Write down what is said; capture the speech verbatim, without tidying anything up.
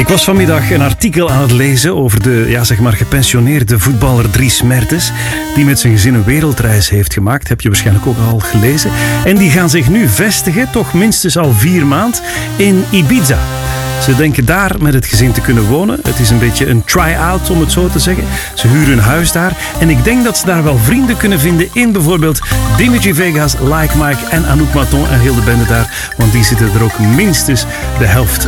Ik was vanmiddag een artikel aan het lezen over de ja, zeg maar gepensioneerde voetballer Dries Mertens, die met zijn gezin een wereldreis heeft gemaakt. Heb je waarschijnlijk ook al gelezen. En die gaan zich nu vestigen, toch minstens al vier maanden, in Ibiza. Ze denken daar met het gezin te kunnen wonen. Het is een beetje een try-out, om het zo te zeggen. Ze huren een huis daar. En ik denk dat ze daar wel vrienden kunnen vinden in bijvoorbeeld Dimitri Vegas, Like Mike en Anouk Maton en heel de bende daar. Want die zitten er ook minstens de helft